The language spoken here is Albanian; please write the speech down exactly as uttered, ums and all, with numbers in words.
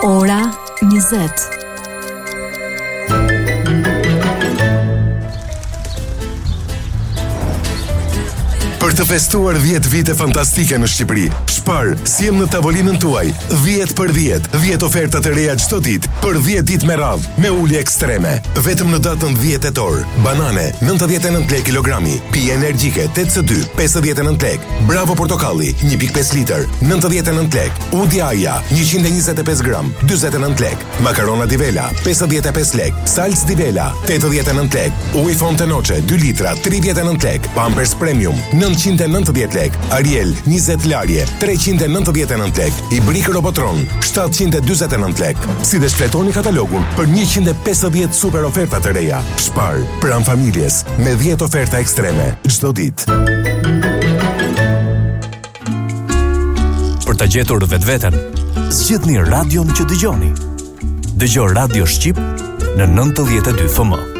Ora njëzet. Për të festuar dhjetë vite fantastike në Shqipëri, shpar, siem në tavolinën tuaj, dhjetë për dhjetë, dhjetë oferta të reja çdo ditë, për dhjetë ditë me radhë, me ulje ekstreme. Vetëm në datën dhjetë tetor, banane, nëntëdhjetë e nëntë lekë kilogrami, pije energjike tetë C dy, pesëdhjetë e nëntë lekë, Bravo portokalli, një pikë pesë litër, nëntëdhjetë e nëntë lekë, Udi Aja, njëqind e njëzet e pesë gram, dyzet e nëntë lekë, makarona Divela, pesëdhjetë e pesë lekë, salc Divela, tetëdhjetë e nëntë lekë, ujë Fonte Noce, dy litra, tridhjetë e nëntë lekë, Pampers Premium, nëntëqind e nëntëdhjetë lekë, Ariel, njëzet larje, treqind e nëntëdhjetë e nëntë lekë, Ibrik Robotron, shtatëqind e dyzet e nëntë lekë. Si dhe shfletoni katalogun për njëqind e pesëdhjetë super oferta të reja. Shpar, pranë familjes, me dhjetë oferta ekstreme, çdo ditë. Për ta gjetur vetveten, zgjidhni radion që dëgjoni. Dëgjo Radio Shqip në nëntëdhjetë e dy F M.